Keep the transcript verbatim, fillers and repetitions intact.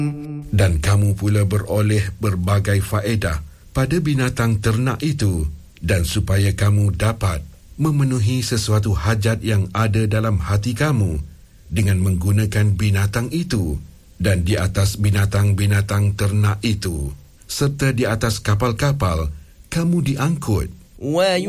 Dan kamu pula beroleh berbagai faedah pada binatang ternak itu, dan supaya kamu dapat memenuhi sesuatu hajat yang ada dalam hati kamu dengan menggunakan binatang itu, dan di atas binatang-binatang ternak itu, serta di atas kapal-kapal kamu diangkut.